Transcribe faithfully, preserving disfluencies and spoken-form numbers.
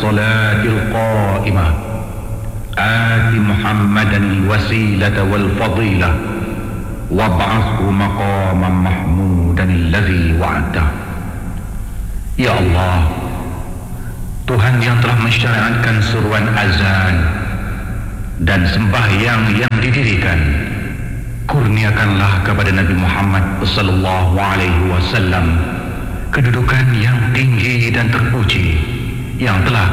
الصلاة القائمة آت محمدا الوسيلة والفضيلة وابعثه مقاما محمودا الذي وعده. Ya Allah, Tuhan yang telah mensyariatkan seruan azan dan sembahyang yang didirikan, kurniakanlah kepada Nabi Muhammad sallallahu alaihi wasallam kedudukan yang tinggi dan terpuji yang telah